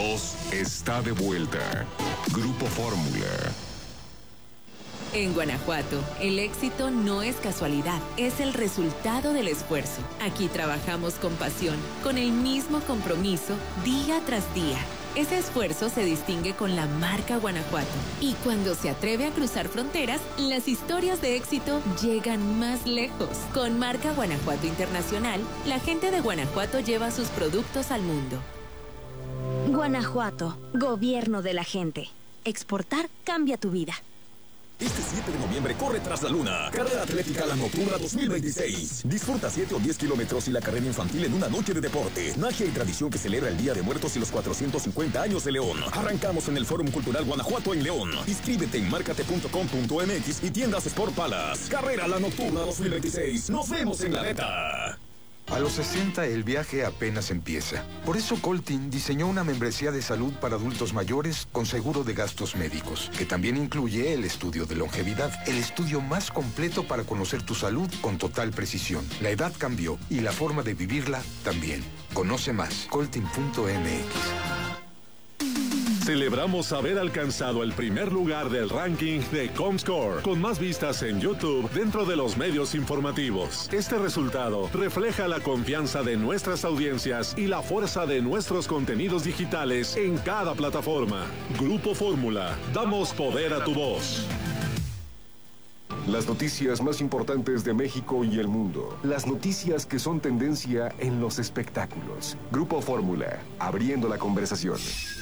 voz está de vuelta. Grupo Fórmula. En Guanajuato, el éxito no es casualidad, es el resultado del esfuerzo. Aquí trabajamos con pasión, con el mismo compromiso, día tras día. Ese esfuerzo se distingue con la marca Guanajuato. Y cuando se atreve a cruzar fronteras, las historias de éxito llegan más lejos. Con marca Guanajuato Internacional, la gente de Guanajuato lleva sus productos al mundo. Guanajuato, gobierno de la gente. Exportar cambia tu vida. Este 7 de noviembre corre Tras la Luna, carrera atlética La Nocturna 2026. Disfruta 7 o 10 kilómetros y la carrera infantil en una noche de deporte, magia y tradición que celebra el Día de Muertos y los 450 años de León. Arrancamos en el Fórum Cultural Guanajuato en León. Inscríbete en marcate.com.mx y tiendas Sport Palace. Carrera La Nocturna 2026. Nos vemos en la neta. A los 60 el viaje apenas empieza. Por eso Coltin diseñó una membresía de salud para adultos mayores con seguro de gastos médicos, que también incluye el estudio de longevidad, el estudio más completo para conocer tu salud con total precisión. La edad cambió y la forma de vivirla también. Conoce más, coltin.mx. Celebramos haber alcanzado el primer lugar del ranking de Comscore, con más vistas en YouTube dentro de los medios informativos. Este resultado refleja la confianza de nuestras audiencias y la fuerza de nuestros contenidos digitales en cada plataforma. Grupo Fórmula, damos poder a tu voz. Las noticias más importantes de México y el mundo. Las noticias que son tendencia en los espectáculos. Grupo Fórmula, abriendo la conversación.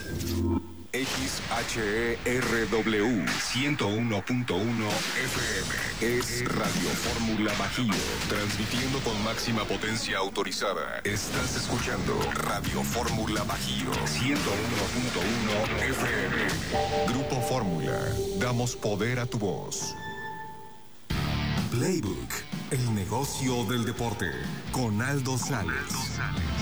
XHERW 101.1 FM es Radio Fórmula Bajío, transmitiendo con máxima potencia autorizada. Estás escuchando Radio Fórmula Bajío 101.1 FM. Grupo Fórmula, damos poder a tu voz. Playbook, el negocio del deporte, con Aldo Sales.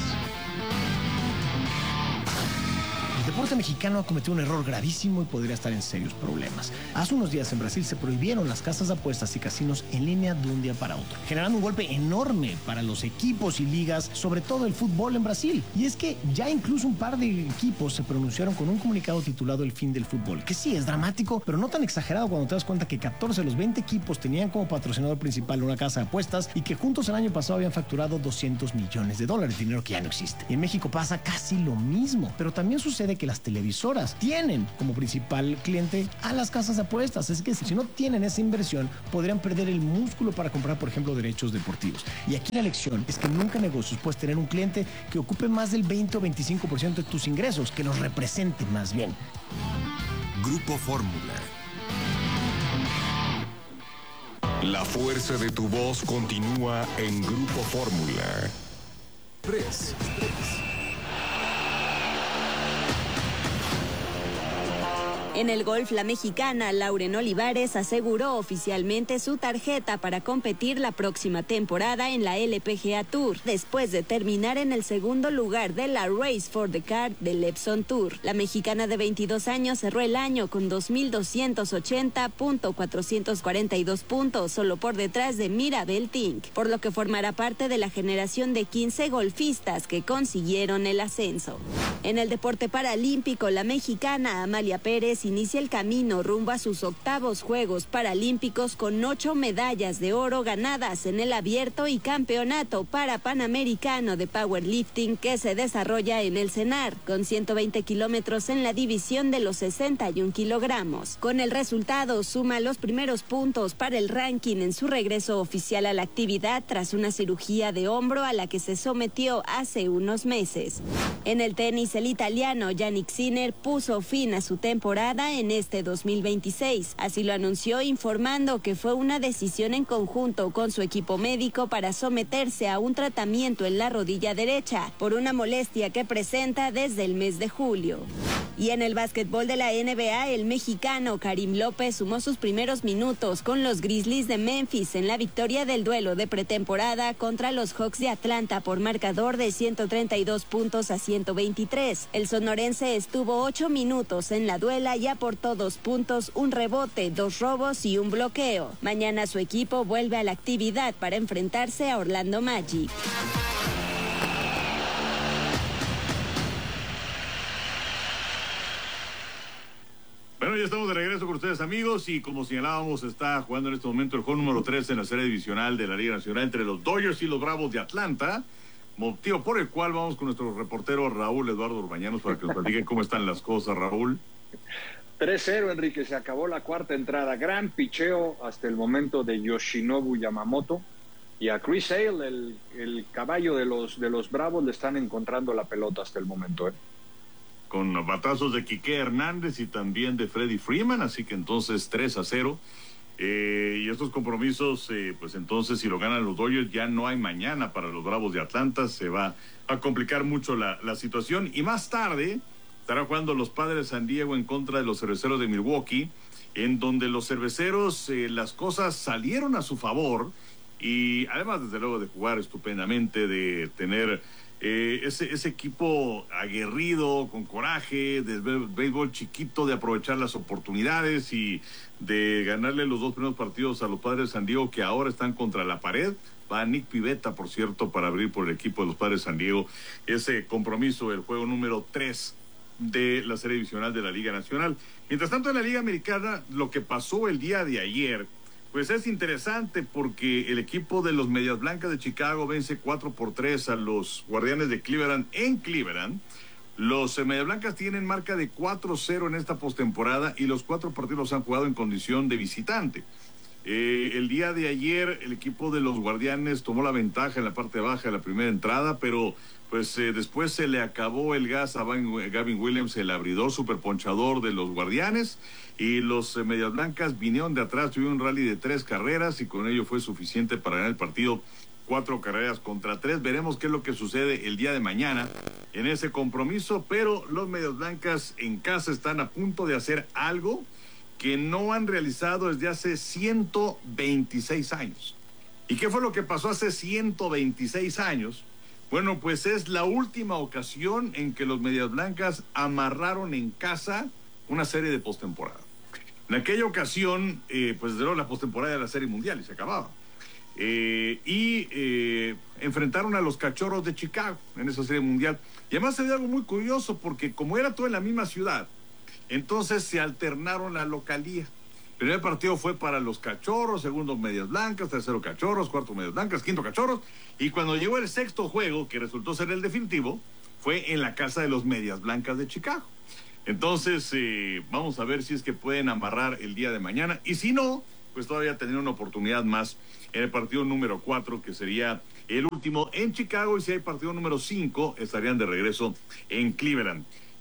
El deporte mexicano ha cometido un error gravísimo y podría estar en serios problemas. Hace unos días en Brasil se prohibieron las casas de apuestas y casinos en línea de un día para otro, generando un golpe enorme para los equipos y ligas, sobre todo el fútbol en Brasil. Y es que ya incluso un par de equipos se pronunciaron con un comunicado titulado El fin del fútbol, que sí es dramático, pero no tan exagerado cuando te das cuenta que 14 de los 20 equipos tenían como patrocinador principal una casa de apuestas y que juntos el año pasado habían facturado $200 millones, dinero que ya no existe. Y en México pasa casi lo mismo, pero también sucede que las televisoras tienen como principal cliente a las casas de apuestas. Es que si no tienen esa inversión, podrían perder el músculo para comprar, por ejemplo, derechos deportivos. Y aquí la lección es que nunca en negocios puedes tener un cliente que ocupe más del 20 o 25% de tus ingresos, que los represente más bien. Grupo Fórmula. La fuerza de tu voz continúa en Grupo Fórmula. 3. En el golf, la mexicana Lauren Olivares aseguró oficialmente su tarjeta para competir la próxima temporada en la LPGA Tour, después de terminar en el segundo lugar de la Race for the Card del Epson Tour. La mexicana de 22 años cerró el año con 2,280.442 puntos, solo por detrás de Mirabel Tink, por lo que formará parte de la generación de 15 golfistas que consiguieron el ascenso. En el deporte paralímpico, la mexicana Amalia Pérez inicia el camino rumbo a sus octavos Juegos Paralímpicos con 8 medallas de oro ganadas en el abierto y campeonato para Panamericano de Powerlifting que se desarrolla en el CENAR, con 120 kilómetros en la división de los 61 kilogramos. Con el resultado, suma los primeros puntos para el ranking en su regreso oficial a la actividad tras una cirugía de hombro a la que se sometió hace unos meses. En el tenis, el italiano Jannik Sinner puso fin a su temporada en este 2026. Así lo anunció, informando que fue una decisión en conjunto con su equipo médico para someterse a un tratamiento en la rodilla derecha por una molestia que presenta desde el mes de julio. Y en el básquetbol de la NBA, el mexicano Karim López sumó sus primeros minutos con los Grizzlies de Memphis en la victoria del duelo de pretemporada contra los Hawks de Atlanta por marcador de 132-123. El sonorense estuvo 8 minutos en la duela y aportó 2 puntos, un rebote, 2 robos y un bloqueo. Mañana su equipo vuelve a la actividad para enfrentarse a Orlando Magic. ya estamos de regreso con ustedes, amigos, y como señalábamos, está jugando en este momento el juego número 3 en la serie divisional de la Liga Nacional entre los Dodgers y los Bravos de Atlanta, motivo por el cual vamos con nuestro reportero Raúl Eduardo Urbañanos para que nos platiquen cómo están las cosas, Raúl. 3-0, Enrique, se acabó la cuarta entrada. Gran picheo hasta el momento de Yoshinobu Yamamoto. Y a Chris Sale, el caballo de los Bravos, le están encontrando la pelota hasta el momento. Con batazos de Quique Hernández y también de Freddie Freeman, así que entonces 3-0. Y estos compromisos, pues entonces si lo ganan los Dodgers, ya no hay mañana para los Bravos de Atlanta. Se va a complicar mucho la situación. Y más tarde estarán jugando los Padres de San Diego en contra de los Cerveceros de Milwaukee, en donde los Cerveceros, las cosas salieron a su favor. Y además, desde luego, de jugar estupendamente, de tener ese equipo aguerrido, con coraje, de béisbol chiquito, de aprovechar las oportunidades y de ganarle los 2 primeros partidos a los Padres de San Diego, que ahora están contra la pared. Va Nick Pivetta, por cierto, para abrir por el equipo de los Padres de San Diego ese compromiso, el juego número 3 de la serie divisional de la Liga Nacional. Mientras tanto, en la Liga Americana, lo que pasó el día de ayer, pues es interesante porque el equipo de los Medias Blancas de Chicago vence 4-3 a los Guardianes de Cleveland en Cleveland. Los Medias Blancas tienen marca de 4-0 en esta postemporada y los 4 partidos los han jugado en condición de visitante. El día de ayer el equipo de los Guardianes tomó la ventaja en la parte baja de la primera entrada, pero pues después se le acabó el gas a Gavin Williams, el abridor superponchador de los Guardianes, y los Medias Blancas vinieron de atrás, tuvieron un rally de 3 carreras y con ello fue suficiente para ganar el partido 4-3. Veremos qué es lo que sucede el día de mañana en ese compromiso, pero los Medias Blancas en casa están a punto de hacer algo que no han realizado desde hace 126 años. ¿Y qué fue lo que pasó hace 126 años? Bueno, pues es la última ocasión en que los Medias Blancas amarraron en casa una serie de postemporada. En aquella ocasión, pues desde luego la postemporada de la Serie Mundial y se acababa. Enfrentaron a los Cachorros de Chicago en esa Serie Mundial. Y además se dio algo muy curioso porque como era todo en la misma ciudad, entonces se alternaron la localía. El primer partido fue para los Cachorros, segundo Medias Blancas, tercero Cachorros, cuarto Medias Blancas, quinto Cachorros. Y cuando llegó el sexto juego, que resultó ser el definitivo, fue en la casa de los Medias Blancas de Chicago. Entonces, vamos a ver si es que pueden amarrar el día de mañana. Y si no, pues todavía tener una oportunidad más en el partido número 4, que sería el último en Chicago. Y si hay partido número 5, estarían de regreso en Cleveland.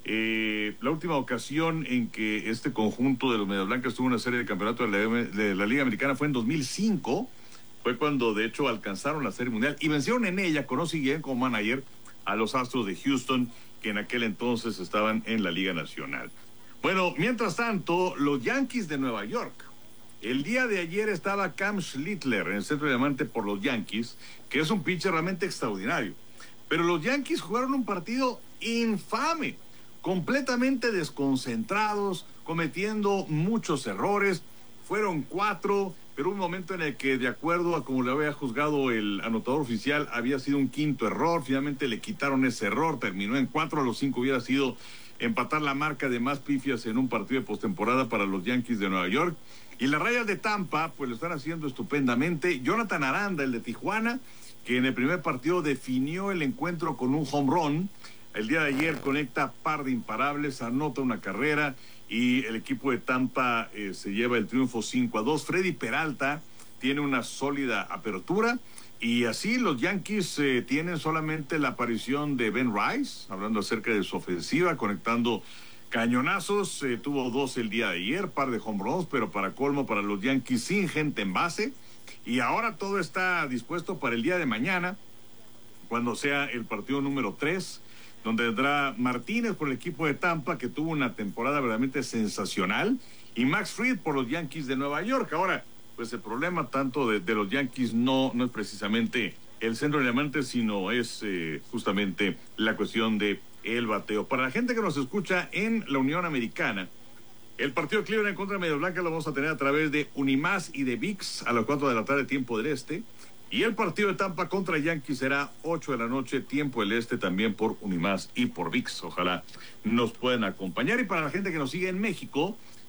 La última ocasión en que este conjunto de los Medias Blancas tuvo una serie de campeonatos de la Liga Americana fue en 2005. Fue cuando, de hecho, alcanzaron la Serie Mundial y vencieron en ella, con Ozzie Guillén como manager, a los Astros de Houston, que en aquel entonces estaban en la Liga Nacional. Bueno, mientras tanto, los Yankees de Nueva York. El día de ayer estaba Cam Schlittler en el centro de diamante por los Yankees, que es un pitcher realmente extraordinario. Pero los Yankees jugaron un partido infame, completamente desconcentrados, cometiendo muchos errores. Fueron 4, pero un momento en el que, de acuerdo a como le había juzgado el anotador oficial, había sido un 5º error. Finalmente le quitaron ese error, terminó en 4. A los 5 hubiera sido empatar la marca de más pifias en un partido de postemporada para los Yankees de Nueva York. Y las Rayas de Tampa, pues lo están haciendo estupendamente. Jonathan Aranda, el de Tijuana, que en el primer partido definió el encuentro con un home run. El día de ayer conecta par de imparables, anota una carrera y el equipo de Tampa se lleva el triunfo 5-2. Freddy Peralta tiene una sólida apertura y así los Yankees tienen solamente la aparición de Ben Rice, hablando acerca de su ofensiva, conectando cañonazos. Tuvo 2 el día de ayer, par de home runs, pero para colmo para los Yankees sin gente en base. Y ahora todo está dispuesto para el día de mañana, cuando sea el partido número 3, donde tendrá Martínez por el equipo de Tampa, que tuvo una temporada verdaderamente sensacional, y Max Fried por los Yankees de Nueva York. Ahora, pues el problema tanto de los Yankees no es precisamente el centro de diamantes, sino es justamente la cuestión de el bateo. Para la gente que nos escucha en la Unión Americana, el partido de Cleveland contra Medias Blancas lo vamos a tener a través de Unimás y de ViX a las 4 de la tarde, tiempo del este. Y el partido de Tampa contra Yankees será 8 de la noche, tiempo del este, también por Unimás y por ViX. Ojalá nos puedan acompañar. Y para la gente que nos sigue en México,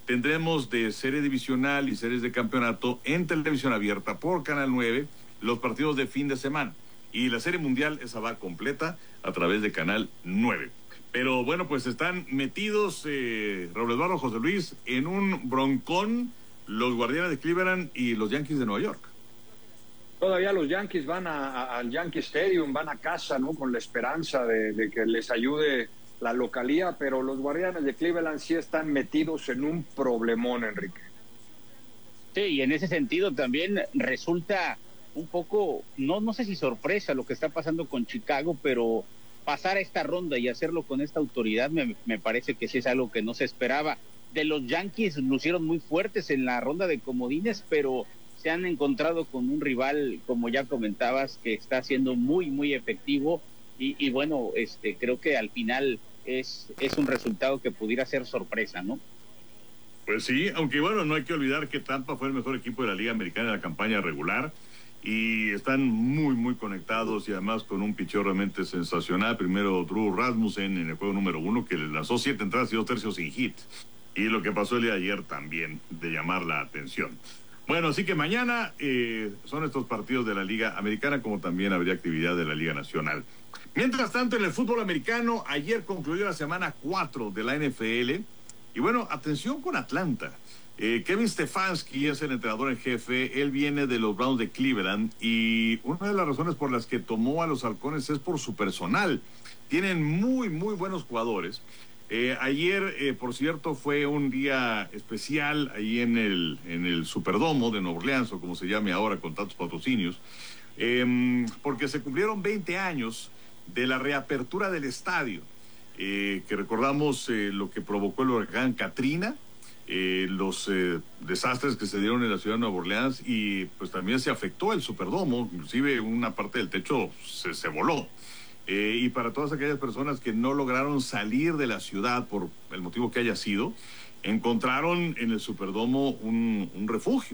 tendremos de serie divisional y series de campeonato en televisión abierta por Canal 9 los partidos de fin de semana. Y la serie mundial esa va completa a través de Canal 9. Pero bueno, pues están metidos, Raúl Eduardo, José Luis, en un broncón los Guardianes de Cleveland y los Yankees de Nueva York. Todavía los Yankees van al Yankee Stadium, van a casa, ¿no? Con la esperanza de que les ayude la localía, pero los Guardianes de Cleveland sí están metidos en un problemón, Enrique. Sí, y en ese sentido también resulta un poco, no sé si sorpresa lo que está pasando con Chicago, pero pasar a esta ronda y hacerlo con esta autoridad me parece que sí es algo que no se esperaba. De los Yankees lucieron muy fuertes en la ronda de comodines, pero se han encontrado con un rival, como ya comentabas, que está siendo muy, muy efectivo y bueno, creo que al final es un resultado que pudiera ser sorpresa, ¿no? Pues sí, aunque bueno, no hay que olvidar que Tampa fue el mejor equipo de la Liga Americana en la campaña regular y están muy, muy conectados y además con un picheo realmente sensacional. Primero Drew Rasmussen en el juego número 1, que le lanzó 7 entradas y 2 tercios sin hit. Y lo que pasó el día de ayer también, de llamar la atención. Bueno, así que mañana son estos partidos de la Liga Americana, como también habría actividad de la Liga Nacional. Mientras tanto, en el fútbol americano, ayer concluyó la semana 4 de la NFL. Y bueno, atención con Atlanta. Kevin Stefanski es el entrenador en jefe. Él viene de los Browns de Cleveland. Y una de las razones por las que tomó a los Halcones es por su personal. Tienen muy, muy buenos jugadores. Ayer, por cierto, fue un día especial ahí en el Superdomo de Nueva Orleans, o como se llame ahora con tantos patrocinios, porque se cumplieron 20 años de la reapertura del estadio, que recordamos lo que provocó el huracán Katrina, los desastres que se dieron en la ciudad de Nueva Orleans, y pues también se afectó el Superdomo, inclusive una parte del techo se voló. Y para todas aquellas personas que no lograron salir de la ciudad por el motivo que haya sido, encontraron en el Superdomo un refugio.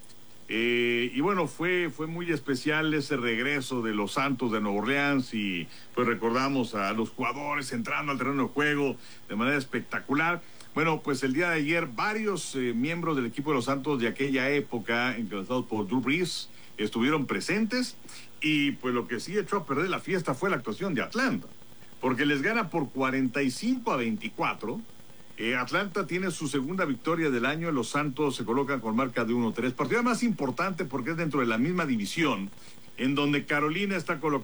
Y bueno, fue muy especial ese regreso de los Santos de Nueva Orleans y pues recordamos a los jugadores entrando al terreno de juego de manera espectacular. Bueno, pues el día de ayer varios miembros del equipo de los Santos de aquella época, encabezados por Drew Brees, estuvieron presentes. Y pues lo que sí echó a perder la fiesta fue la actuación de Atlanta, porque les gana por 45-24. Atlanta tiene su segunda victoria del año. Los Santos se colocan con marca de 1-3. Partida más importante porque es dentro de la misma división, en donde Carolina está colocada